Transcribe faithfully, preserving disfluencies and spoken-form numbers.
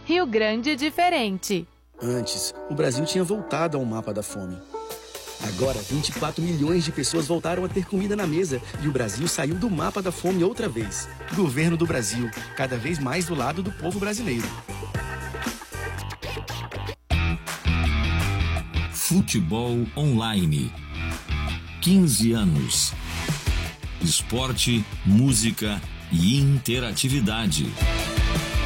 Rio Grande diferente. Antes, o Brasil tinha voltado ao mapa da fome. Agora, vinte e quatro milhões de pessoas voltaram a ter comida na mesa e o Brasil saiu do mapa da fome outra vez. Governo do Brasil, cada vez mais do lado do povo brasileiro. Futebol Online. quinze anos. Esporte, música e interatividade.